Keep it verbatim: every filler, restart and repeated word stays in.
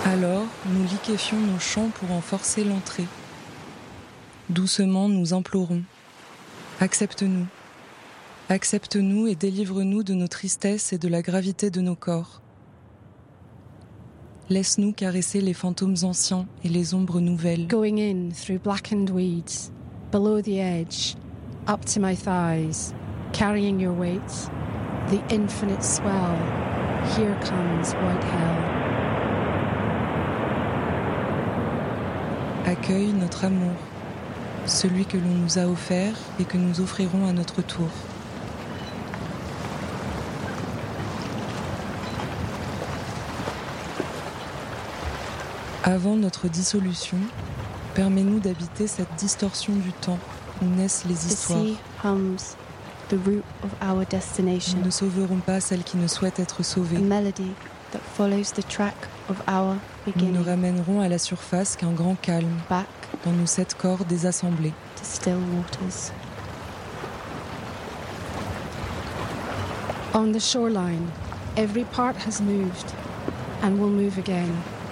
Alors, nous liquéfions nos chants pour en forcer l'entrée. Doucement, nous implorons. Accepte-nous. Accepte-nous et délivre-nous de nos tristesses et de la gravité de nos corps. Laisse-nous caresser les fantômes anciens et les ombres nouvelles. Going in through blackened weeds, below the edge, up to my thighs, carrying your weight, the infinite swell, here comes white hell. Accueille notre amour, celui que l'on nous a offert et que nous offrirons à notre tour. Avant notre dissolution, permets-nous d'habiter cette distorsion du temps où naissent les histoires. The sea hums, the route of our destination. Nous ne sauverons pas celles qui ne souhaitent être sauvées. A melody that follows the track of our beginning. Nous ne ramènerons à la surface qu'un grand calme Back dans nos sept corps désassemblés. to still waters. On the shoreline, every part has moved and will move again.